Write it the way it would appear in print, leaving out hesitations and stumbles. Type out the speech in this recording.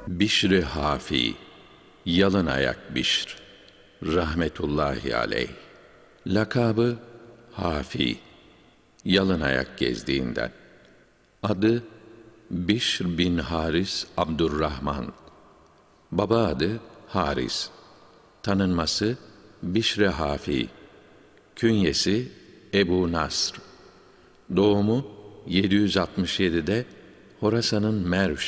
Bişr-i Hafi, yalın ayak Bişr, rahmetullahi aleyh. Lakabı Hafi, yalın ayak gezdiğinden. Adı Bişr bin Haris Abdurrahman. Baba adı Haris. Tanınması Bişr-i Hafi. Künyesi Ebu Nasr. Doğumu 767'de Horasan'ın Merv